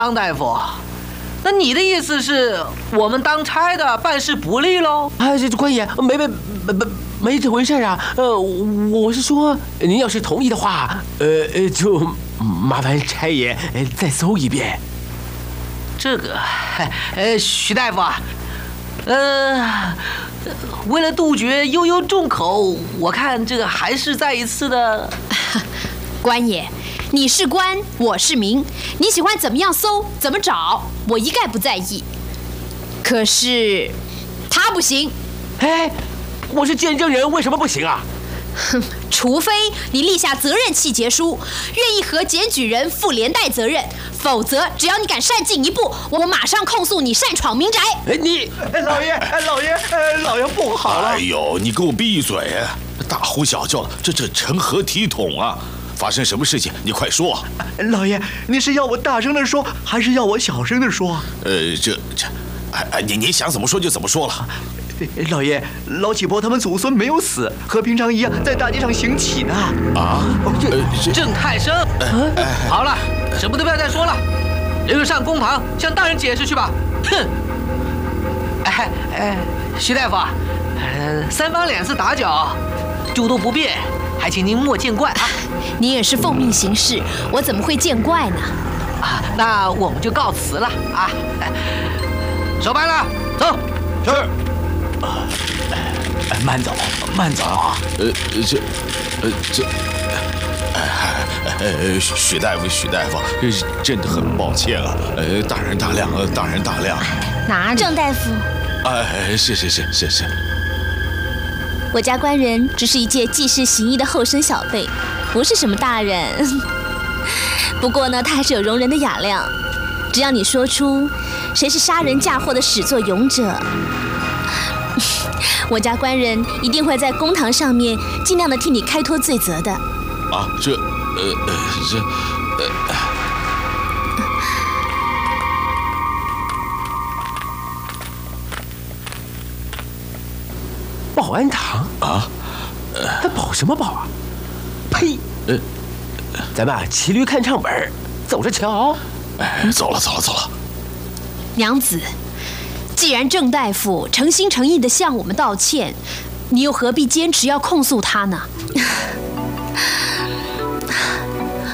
张大夫，那你的意思是我们当差的办事不力喽？ 这官爷没这回事啊。我是说，您要是同意的话，就麻烦差爷再搜一遍。 这个，徐大夫啊，为了杜绝悠悠重口，我看这个还是再一次的。 官爷，你是官，我是民，你喜欢怎么样搜，怎么找，我一概不在意。可是他不行。 我是见证人，为什么不行啊？ 哼，除非你立下责任契结书，愿意和检举人负连带责任，否则只要你敢擅进一步，我马上控诉你擅闯民宅。 老爷不好了！ 哎呦，你给我闭嘴！大呼小叫的，这成何体统啊！发生什么事情？你快说！ 老爷，你是要我大声的说，还是要我小声的说？ 你想怎么说就怎么说了。 老爷，老启伯他们祖孙没有死，和平常一样在大街上行乞呢。 郑太生，好了，什么都不要再说了，人就上公堂向大人解释去吧。哼！徐大夫啊，三方两次打搅，诸多不便，还请您莫见怪啊。 你也是奉命行事，我怎么会见怪呢？ 那我们就告辞了啊！收班了，走。 是。 慢走，慢走啊！ 许大夫，真的很抱歉了。大人大量，大人大量。 哪里？郑大夫。 是。 我家官人只是一介济世行医的后生小辈，不是什么大人。不过呢，他还是有容人的雅量。只要你说出谁是杀人嫁祸的始作俑者，我家官人一定会在公堂上面尽量的替你开脱罪责的。 保安堂啊？他保什么保啊？呸！咱们骑驴看唱本，走着瞧。 走了。 娘子，既然郑大夫诚心诚意地向我们道歉，你又何必坚持要控诉他呢？